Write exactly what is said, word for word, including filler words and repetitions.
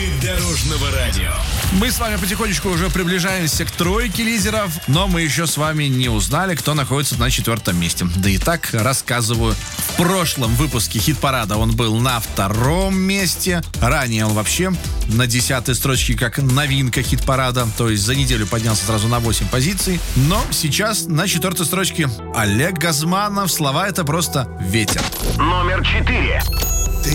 Дорожного радио. Мы с вами потихонечку уже приближаемся к тройке лидеров, но мы еще с вами не узнали, кто находится на четвертом месте. Да и так рассказываю. В прошлом выпуске хит-парада он был на втором месте. Ранее он вообще на десятой строчке как новинка хит-парада. То есть за неделю поднялся сразу на восемь позиций. Но сейчас на четвертой строчке Олег Газманов. Слова — это просто ветер. Номер четыре.